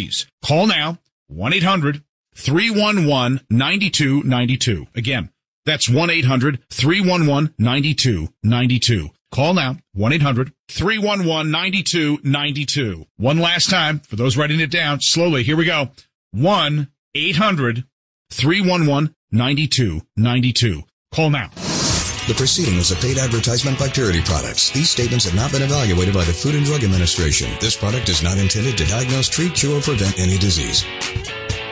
disease. Call now, 1-800-311-9292. Again, that's 1-800-311-9292. Call now, 1-800-311-9292. One last time, for those writing it down, slowly, here we go. 1-800-311-9292. Call now. The proceeding is a paid advertisement by Purity Products. These statements have not been evaluated by the Food and Drug Administration. This product is not intended to diagnose, treat, cure, or prevent any disease.